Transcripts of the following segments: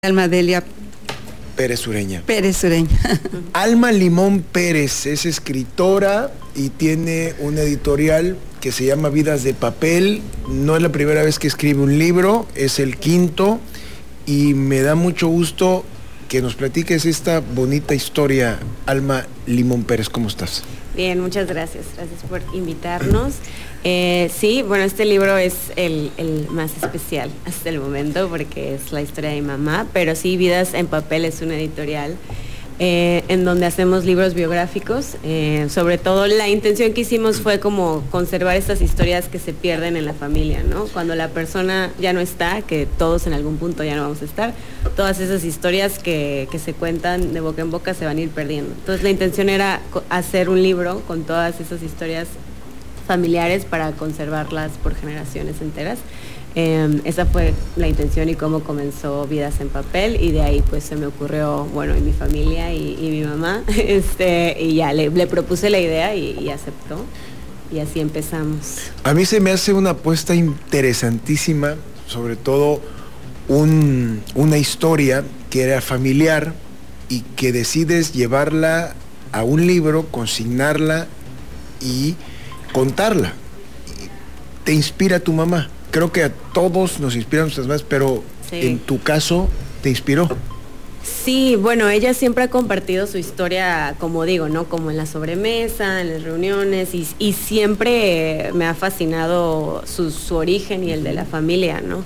Alma Delia Pérez Ureña. Pérez Ureña. Alma Limón Pérez es escritora y tiene una editorial que se llama Vidas de Papel. No es la primera vez que escribe un libro, es el quinto, y me da mucho gusto que nos platiques esta bonita historia. Alma Limón Pérez, ¿cómo estás? Bien, muchas gracias. Gracias por invitarnos. Sí, bueno, este libro es el más especial hasta el momento porque es la historia de mi mamá, pero sí, Vidas en Papel es una editorial en donde hacemos libros biográficos. Sobre todo la intención que hicimos fue como conservar estas historias que se pierden en la familia, ¿no? Cuando la persona ya no está, que todos en algún punto ya no vamos a estar, todas esas historias que se cuentan de boca en boca se van a ir perdiendo. Entonces la intención era hacer un libro con todas esas historias familiares para conservarlas por generaciones enteras. Esa fue la intención y cómo comenzó Vidas en Papel, y de ahí pues se me ocurrió, bueno, y mi familia y mi mamá, y ya le propuse la idea y aceptó, y así empezamos. A mí se me hace una apuesta interesantísima, sobre todo una historia que era familiar y que decides llevarla a un libro, consignarla y contarla. Te inspira tu mamá. Creo que a todos nos inspiran nuestras mamás, pero sí. En tu caso, ¿te inspiró? Sí, bueno, ella siempre ha compartido su historia, como digo, ¿no? Como en la sobremesa, en las reuniones, y siempre me ha fascinado su origen y el de la familia, ¿no?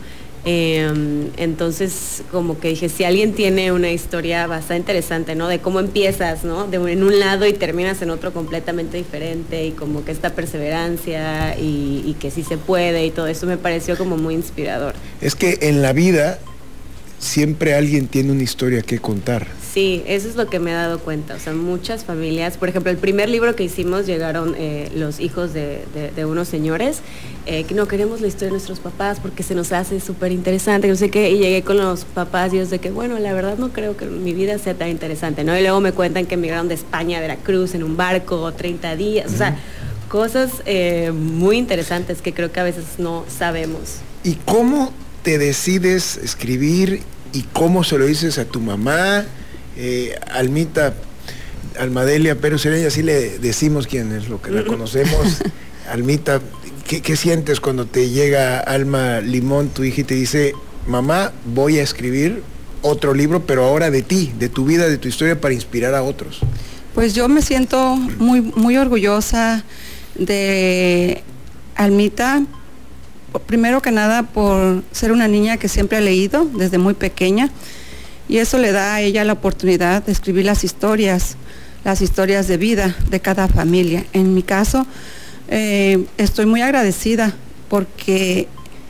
Entonces, como que dije, si alguien tiene una historia bastante interesante, ¿no? De cómo empiezas, ¿no? En un lado y terminas en otro completamente diferente, y como que esta perseverancia y que sí se puede y todo eso me pareció como muy inspirador. Es que en la vida siempre alguien tiene una historia que contar. Sí, eso es lo que me he dado cuenta. O sea, muchas familias, por ejemplo, el primer libro que hicimos, llegaron los hijos de unos señores que no queremos la historia de nuestros papás porque se nos hace súper interesante, no sé qué, y llegué con los papás y ellos de que, bueno, la verdad no creo que mi vida sea tan interesante, ¿no? Y luego me cuentan que emigraron de España a Veracruz en un barco, 30 días, o sea, cosas muy interesantes que creo que a veces no sabemos. ¿Y cómo te decides escribir y cómo se lo dices a tu mamá? Almita, Alma Delia Pérez Ureña, así le decimos quién es, lo que la conocemos. Almita, ¿qué sientes cuando te llega Alma Limón, tu hija, y te dice, mamá, voy a escribir otro libro, pero ahora de ti, de tu vida, de tu historia, para inspirar a otros? Pues yo me siento muy orgullosa de Almita, primero que nada por ser una niña que siempre ha leído desde muy pequeña, y eso le da a ella la oportunidad de escribir las historias de vida de cada familia. En mi caso, estoy muy agradecida porque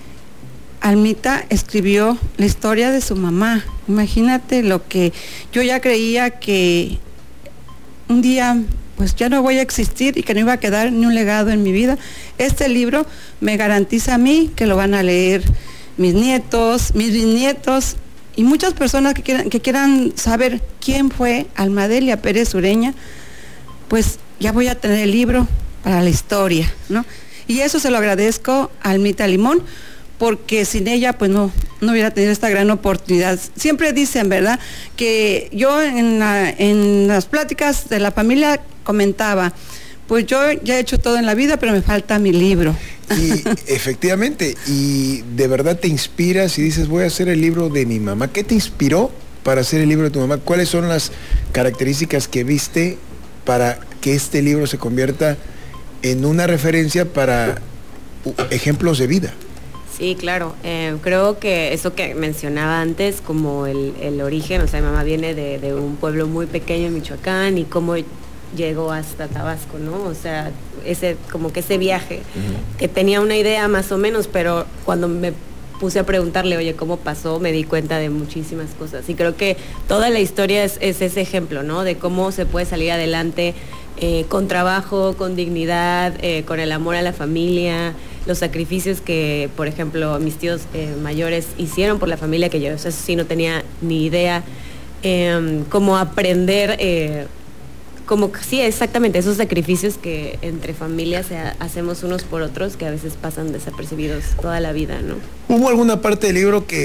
Almita escribió la historia de su mamá. Imagínate lo que yo ya creía, que un día pues ya no voy a existir y que no iba a quedar ni un legado en mi vida. Este libro me garantiza a mí que lo van a leer mis nietos, mis bisnietos, y muchas personas que quieran saber quién fue Alma Delia Pérez Ureña, pues ya voy a tener el libro para la historia, ¿no? Y eso se lo agradezco a Almita Limón, porque sin ella pues no hubiera tenido esta gran oportunidad. Siempre dicen, ¿verdad?, que yo en las pláticas de la familia comentaba, pues yo ya he hecho todo en la vida, pero me falta mi libro. Y efectivamente, y de verdad te inspiras y dices, voy a hacer el libro de mi mamá. ¿Qué te inspiró para hacer el libro de tu mamá? ¿Cuáles son las características que viste para que este libro se convierta en una referencia para ejemplos de vida? Sí, claro. Creo que eso que mencionaba antes, como el origen, o sea, mi mamá viene de un pueblo muy pequeño en Michoacán, y cómo llegó hasta Tabasco, ¿no? O sea, ese viaje, que tenía una idea más o menos, pero cuando me puse a preguntarle, oye, ¿cómo pasó?, me di cuenta de muchísimas cosas. Y creo que toda la historia es ese ejemplo, ¿no? De cómo se puede salir adelante con trabajo, con dignidad, con el amor a la familia, los sacrificios que, por ejemplo, mis tíos mayores hicieron por la familia, que yo eso sí no tenía ni idea, cómo aprender como sí, exactamente, esos sacrificios que entre familias hacemos unos por otros, que a veces pasan desapercibidos toda la vida, ¿no? ¿Hubo alguna parte del libro que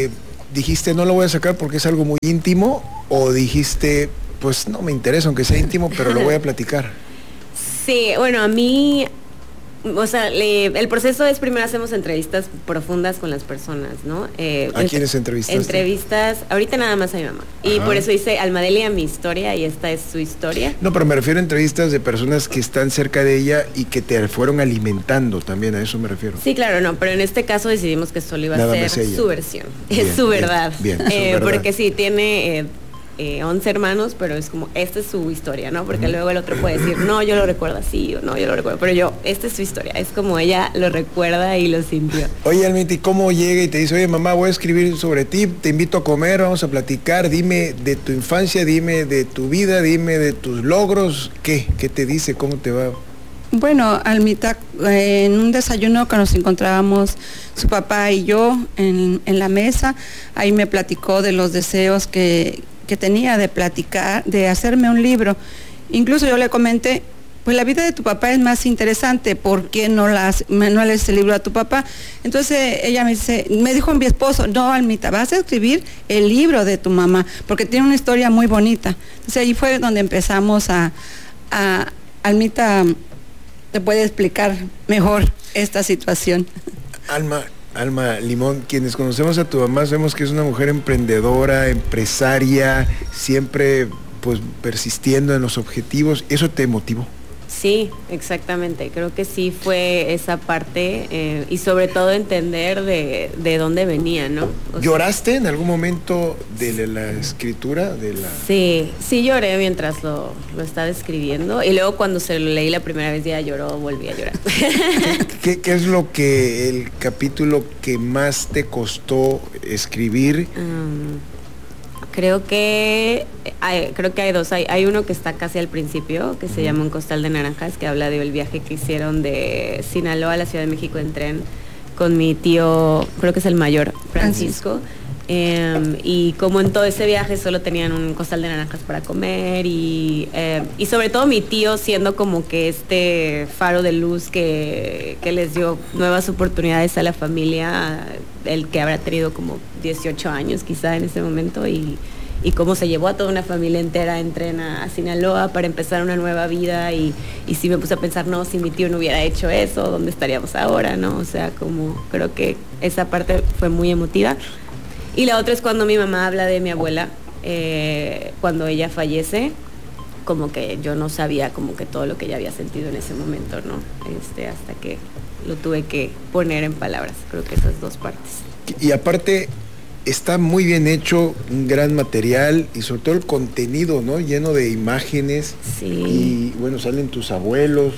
dijiste no lo voy a sacar porque es algo muy íntimo, o dijiste pues no me interesa aunque sea íntimo, pero lo voy a platicar? Sí, bueno, a mí, o sea, el proceso es primero hacemos entrevistas profundas con las personas, ¿no? ¿A quiénes entrevistaste? Entrevistas, ahorita nada más a mi mamá. Ajá. Y por eso hice Almadelia, mi historia, y esta es su historia. No, pero me refiero a entrevistas de personas que están cerca de ella y que te fueron alimentando también, a eso me refiero. Sí, claro, no, pero en este caso decidimos que solo iba a ser su versión, es su verdad. Bien, su verdad. Porque sí, tiene 11 hermanos, pero es como, esta es su historia, ¿no? Porque luego el otro puede decir, no, yo lo recuerdo así, o no, yo lo recuerdo, pero esta es su historia, es como ella lo recuerda y lo sintió. Oye, Almita, ¿y cómo llega y te dice, oye, mamá, voy a escribir sobre ti, te invito a comer, vamos a platicar, dime de tu infancia, dime de tu vida, dime de tus logros, ¿qué te dice, cómo te va? Bueno, Almita, en un desayuno que nos encontrábamos su papá y yo en la mesa, ahí me platicó de los deseos que tenía de platicar, de hacerme un libro. Incluso yo le comenté, pues la vida de tu papá es más interesante, ¿por qué no lees el libro a tu papá? Entonces ella me dijo mi esposo, no, Almita, vas a escribir el libro de tu mamá, porque tiene una historia muy bonita. Entonces ahí fue donde empezamos a Almita, te puede explicar mejor esta situación. Alma Limón, quienes conocemos a tu mamá vemos que es una mujer emprendedora, empresaria, siempre pues persistiendo en los objetivos. ¿Eso te motivó? Sí, exactamente. Creo que sí fue esa parte y sobre todo entender de dónde venía, ¿no? ¿Lloraste en algún momento de la escritura? Sí lloré mientras lo estaba escribiendo y luego cuando se lo leí la primera vez ya lloró, volví a llorar. ¿Qué es lo que el capítulo que más te costó escribir? Creo que hay dos. Hay uno que está casi al principio, que se llama Un costal de naranjas, que habla del viaje que hicieron de Sinaloa a la Ciudad de México en tren con mi tío, creo que es el mayor, Francisco. Y como en todo ese viaje solo tenían un costal de naranjas para comer y sobre todo mi tío siendo como que este faro de luz que les dio nuevas oportunidades a la familia, el que habrá tenido como 18 años quizá en ese momento y cómo se llevó a toda una familia entera en tren a Sinaloa para empezar una nueva vida y sí me puse a pensar, no, si mi tío no hubiera hecho eso, ¿dónde estaríamos ahora? ¿No? O sea, como creo que esa parte fue muy emotiva. Y la otra es cuando mi mamá habla de mi abuela, cuando ella fallece, como que yo no sabía como que todo lo que ella había sentido en ese momento, ¿no? Hasta que lo tuve que poner en palabras, creo que esas dos partes. Y aparte, está muy bien hecho, un gran material y sobre todo el contenido, ¿no? Lleno de imágenes. Sí. Y bueno, salen tus abuelos,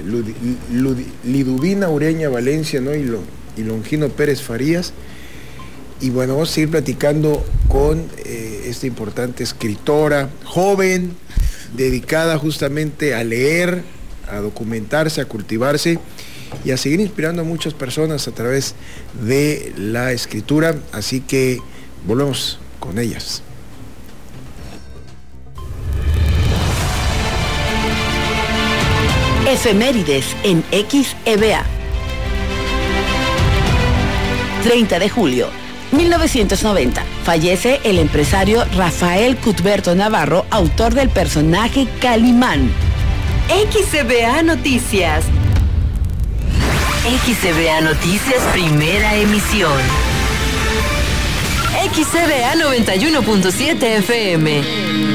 Liduvina Ureña Valencia, ¿no? Y Longino Pérez Farías. Y bueno, vamos a seguir platicando con esta importante escritora, joven, dedicada justamente a leer, a documentarse, a cultivarse y a seguir inspirando a muchas personas a través de la escritura. Así que volvemos con ellas. Efemérides en XEBA. 30 de julio. 1990. Fallece el empresario Rafael Cuthberto Navarro, autor del personaje Calimán. XEBA Noticias. XEBA Noticias, primera emisión. XEBA 91.7 FM.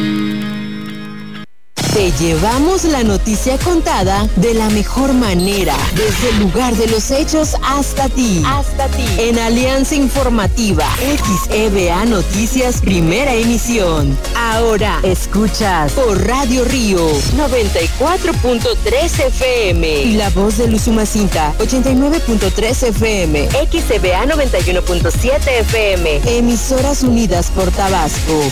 Te llevamos la noticia contada de la mejor manera, desde el lugar de los hechos hasta ti. En Alianza Informativa, XEBA Noticias, primera emisión. Ahora escuchas por Radio Río 94.3 FM y La Voz de Usumacinta 89.3 FM. XEBA 91.7 FM. Emisoras unidas por Tabasco.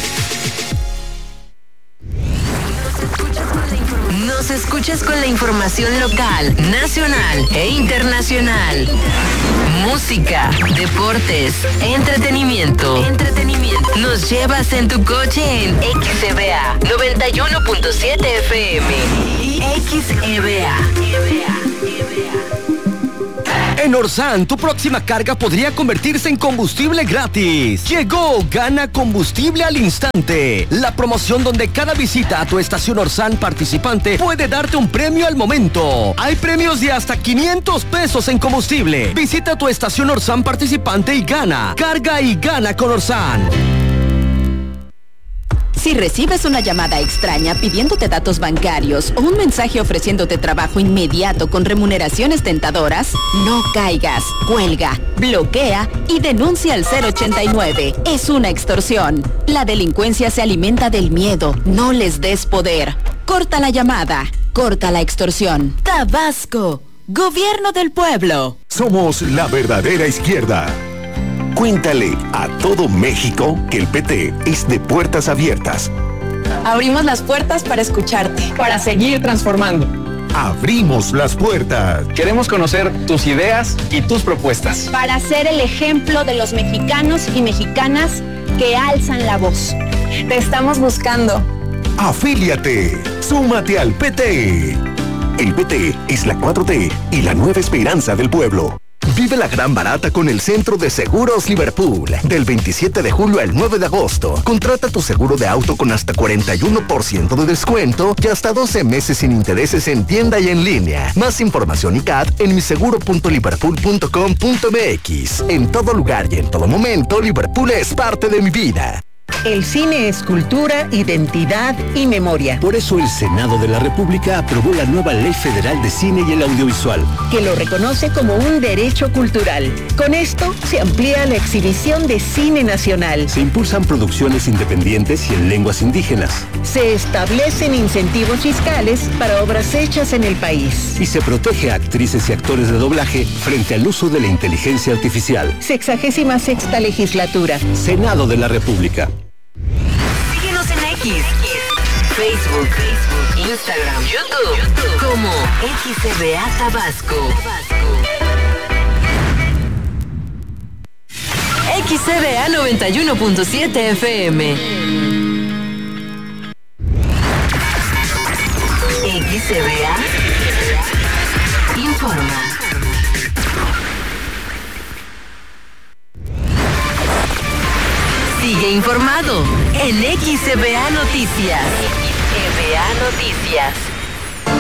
Nos escuchas con la información local, nacional e internacional. Música, deportes, entretenimiento. Nos llevas en tu coche en XEBA 91.7 FM. XEBA. En Orsan, tu próxima carga podría convertirse en combustible gratis. Llegó Gana Combustible al Instante, la promoción donde cada visita a tu estación Orsan participante puede darte un premio al momento. Hay premios de hasta 500 pesos en combustible. Visita tu estación Orsan participante y gana. Carga y gana con Orsan. Si recibes una llamada extraña pidiéndote datos bancarios o un mensaje ofreciéndote trabajo inmediato con remuneraciones tentadoras, no caigas, cuelga, bloquea y denuncia al 089. Es una extorsión. La delincuencia se alimenta del miedo. No les des poder. Corta la llamada. Corta la extorsión. Tabasco, Gobierno del Pueblo. Somos la verdadera izquierda. Cuéntale a todo México que el PT es de puertas abiertas. Abrimos las puertas para escucharte, para seguir transformando. Abrimos las puertas. Queremos conocer tus ideas y tus propuestas. Para ser el ejemplo de los mexicanos y mexicanas que alzan la voz. Te estamos buscando. Afíliate. Súmate al PT. El PT es la 4T y la nueva esperanza del pueblo. Vive la gran barata con el Centro de Seguros Liverpool. Del 27 de julio al 9 de agosto. Contrata tu seguro de auto con hasta 41% de descuento y hasta 12 meses sin intereses en tienda y en línea. Más información y CAT en miseguro.liverpool.com.mx. En todo lugar y en todo momento, Liverpool es parte de mi vida. El cine es cultura, identidad y memoria. Por eso el Senado de la República aprobó la nueva Ley Federal de Cine y el Audiovisual, que lo reconoce como un derecho cultural. Con esto se amplía la exhibición de cine nacional. Se impulsan producciones independientes y en lenguas indígenas. Se establecen incentivos fiscales para obras hechas en el país. Y se protege a actrices y actores de doblaje frente al uso de la inteligencia artificial. 66ª legislatura. Senado de la República. Síguenos en X, Facebook, Instagram, YouTube, como XCBA Tabasco. XCBA 91.7 FM. XCBA informa. Sigue informado en XCBA Noticias. XCBA Noticias.